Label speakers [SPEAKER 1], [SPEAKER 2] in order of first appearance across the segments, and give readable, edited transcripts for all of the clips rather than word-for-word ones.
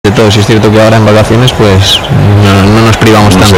[SPEAKER 1] De todo, si es cierto que ahora en vacaciones pues no nos privamos tanto.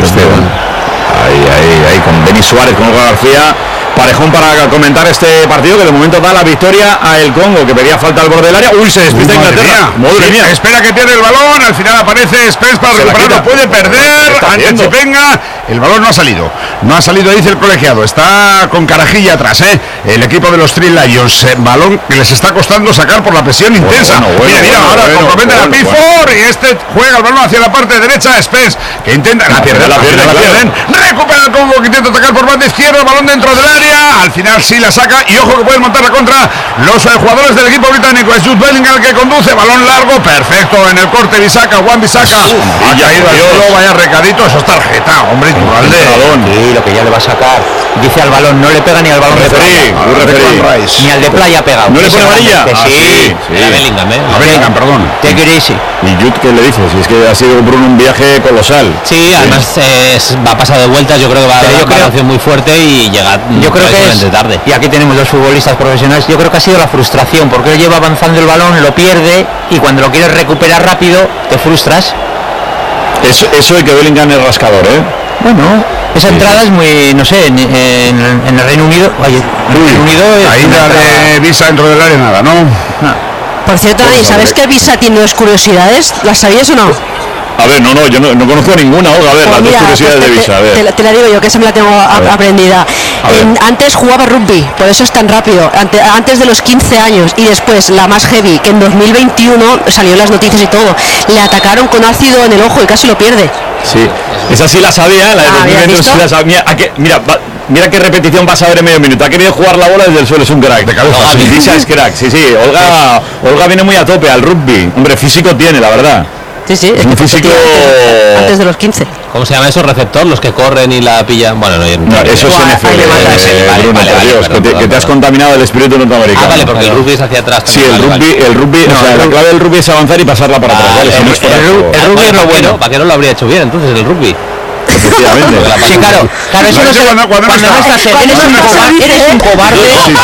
[SPEAKER 2] Ahí con Denis Suárez, con Olga García, parejón para comentar este partido que de momento da la victoria a el Congo, que pedía falta al borde del área. Uy, se despista Inglaterra.
[SPEAKER 3] Madre mía. Espera que pierde el balón, al final aparece Spence para recuperarlo, puede perder ante Chipenga. El balón no ha salido, dice el colegiado, está con carajilla atrás, el equipo de los Three Lions, balón que les está costando sacar por la presión intensa. Mira, ahora comprometen a Pickford y este juega el balón hacia la parte derecha, Spence, que intenta, la pierden, recupera el Congo que intenta atacar por banda izquierda, el balón dentro del área, al final sí la saca y ojo que pueden montar la contra los jugadores del equipo británico. Es Jude Bellingham el que conduce, balón largo, perfecto en el corte, Wan Bissaka, ha caído al suelo, vaya recadito, eso es tarjeta, hombre.
[SPEAKER 4] Sí, lo que ya le va a sacar. Dice al balón, no le pega ni al balón de playa. Ni al de playa ha pegado.
[SPEAKER 2] ¿No le pone amarilla?
[SPEAKER 4] Sí.
[SPEAKER 3] A Bellingham, perdón.
[SPEAKER 4] Take it easy.
[SPEAKER 2] ¿Y Jude qué le dice? Si es que ha sido Bruno un viaje colosal.
[SPEAKER 5] Sí, además va a pasar de vueltas, yo creo que va a dar una acción muy fuerte y llega tarde.
[SPEAKER 4] Y aquí tenemos dos futbolistas profesionales. Yo creo que ha sido la frustración, porque él lleva avanzando el balón, lo pierde y cuando lo quieres recuperar rápido te frustras.
[SPEAKER 2] Eso y que Bellingham es rascador,
[SPEAKER 4] Bueno, esa entrada es muy, no sé, en el Reino Unido.
[SPEAKER 3] Ahí de Visa dentro del área nada, ¿no?
[SPEAKER 6] Por cierto, Dani, ¿sabes que Visa tiene dos curiosidades? ¿Las sabías o no?
[SPEAKER 2] A ver, yo no conozco ninguna. A ver, las dos curiosidades de Visa. A ver.
[SPEAKER 6] Te la digo yo, que esa me la tengo aprendida. Antes jugaba rugby, por eso es tan rápido. Antes de los 15 años. Y después, la más heavy, que en 2021 salió en las noticias y todo. Le atacaron con ácido en el ojo y casi lo pierde.
[SPEAKER 2] Sí, esa sí la sabía, la de 2021 sí la sabía. Mira qué repetición vas a ver en medio minuto. Ha querido jugar la bola desde el suelo, es un crack. De cabeza. Visa es crack, sí. Olga viene muy a tope al rugby. Hombre, físico tiene, la verdad.
[SPEAKER 6] Sí,
[SPEAKER 2] es un físico
[SPEAKER 6] antes de los 15.
[SPEAKER 5] ¿Cómo se llama eso? ¿Receptor? Los que corren y la pillan. Bueno, no
[SPEAKER 2] eso es NFL. Bruno, que te has contaminado el espíritu norteamericano.
[SPEAKER 5] Vale, porque el rugby es hacia atrás.
[SPEAKER 2] Sí, el rugby, la clave del rugby es avanzar y pasarla para atrás.
[SPEAKER 5] El rugby es lo bueno. Vaquero lo habría hecho bien, entonces el rugby.
[SPEAKER 2] Efectivamente.
[SPEAKER 4] Sí, claro, eso no se cuando no estás, eres un cobarde.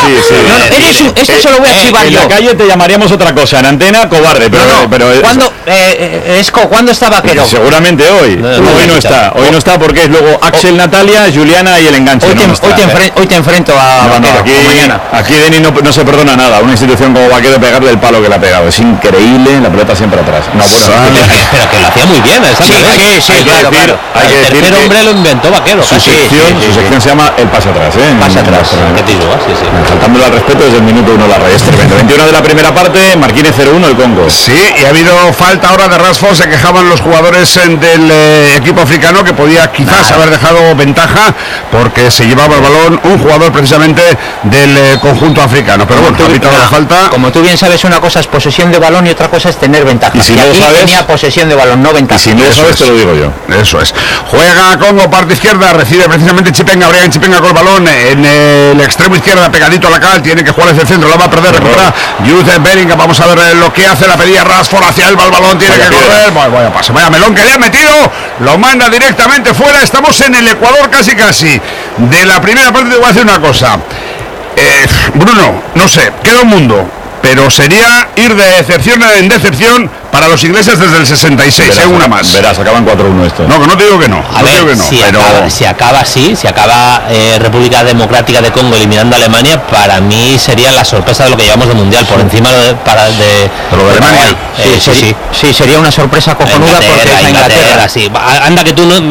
[SPEAKER 2] Sí.
[SPEAKER 4] Esto se lo voy a chivar yo.
[SPEAKER 2] En la calle te llamaríamos otra cosa, en antena cobarde, pero
[SPEAKER 4] ¿Cuándo está Vaquero?
[SPEAKER 2] Seguramente hoy. Hoy no está porque es luego Axel, Natalia, Juliana y el enganche.
[SPEAKER 4] Hoy te enfrento a Vaquero.
[SPEAKER 2] Aquí Denis no se perdona nada. Una institución como Vaquero pegarle el palo que le ha pegado. Es increíble, la pelota siempre atrás.
[SPEAKER 5] Pero que lo hacía muy bien.
[SPEAKER 4] Sí, claro.
[SPEAKER 5] El tercer hombre lo inventó Vaquero.
[SPEAKER 2] Su sección se llama el pase atrás,
[SPEAKER 4] Pase atrás.
[SPEAKER 2] Faltándole al respeto desde el minuto 1 la red. 21 de la primera parte, Marquínez 0-1 el Congo.
[SPEAKER 3] Sí, y ha habido falta ahora de Rashford. Se quejaban los jugadores del equipo africano que podía quizás haber dejado ventaja porque se llevaba el balón un jugador precisamente del conjunto africano. Pero bueno, ha pitado la falta.
[SPEAKER 4] Como tú bien sabes, una cosa es posesión de balón y otra cosa es tener ventaja.
[SPEAKER 2] Y si no
[SPEAKER 4] aquí
[SPEAKER 2] sabes,
[SPEAKER 4] tenía posesión de balón, no ventaja.
[SPEAKER 2] Y si no lo sabes, te lo digo yo.
[SPEAKER 3] Eso es. Juega Congo, parte izquierda, recibe precisamente Chipenga, Brian Chipenga con el balón en el extremo izquierda, pegadito a la cal, tiene que jugar hacia el centro, la va a perder, recupera Jude Bellingham, vamos a ver lo que hace, la pedía Rashford, hacia él va el balón, tiene que correr, vaya pase, vaya melón que le ha metido, lo manda directamente fuera, estamos en el Ecuador casi de la primera parte. Te voy a decir una cosa, Bruno, no sé, queda un mundo, pero sería ir de excepción en decepción para los ingleses desde el 66, una más.
[SPEAKER 2] Verás, acaban 4-1 esto.
[SPEAKER 3] No, que no te digo que no.
[SPEAKER 5] Si acaba República Democrática de Congo eliminando a Alemania, para mí sería la sorpresa de lo que llevamos de mundial, por encima de
[SPEAKER 3] Alemania.
[SPEAKER 4] Sí, sería una sorpresa cojonuda porque es
[SPEAKER 5] Inglaterra. Sí. Anda que tú no.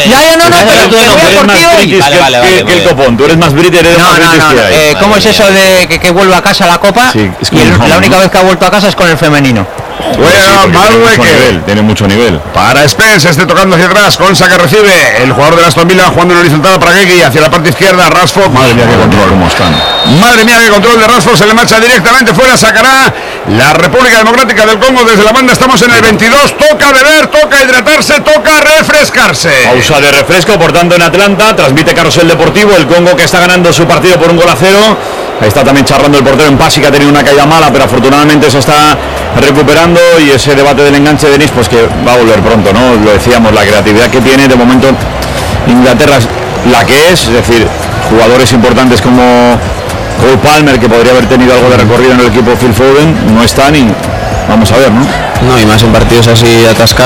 [SPEAKER 2] Vale. Que el copón, tú eres más brite, eres más british.
[SPEAKER 4] ¿Cómo es eso de que vuelve a casa la copa?
[SPEAKER 2] Sí,
[SPEAKER 4] y la única vez que ha vuelto a casa es con el femenino.
[SPEAKER 2] Tiene mucho nivel.
[SPEAKER 3] Para Spence, tocando hacia atrás, Consa que recibe, el jugador de la Aston Villa jugando en horizontal para Gegi, hacia la parte izquierda, Rashford, madre mía qué control, cómo están. Madre mía qué control de Rashford, se le marcha directamente fuera, sacará la República Democrática del Congo desde la banda, estamos en el 22, toca beber, toca hidratarse, toca refrescarse.
[SPEAKER 2] Pausa de refresco, por tanto en Atlanta, transmite Carrusel Deportivo, el Congo que está ganando su partido por 1-0. Ahí está también charlando el portero en Pasi, que ha tenido una caída mala, pero afortunadamente se está recuperando, y ese debate del enganche de Denis, pues que va a volver pronto, ¿no? Lo decíamos, la creatividad que tiene de momento Inglaterra es la que es decir, jugadores importantes como Cole Palmer, que podría haber tenido algo de recorrido en el equipo Phil Foden, no están y vamos a ver, ¿no?
[SPEAKER 1] No, y más en partidos así atascados.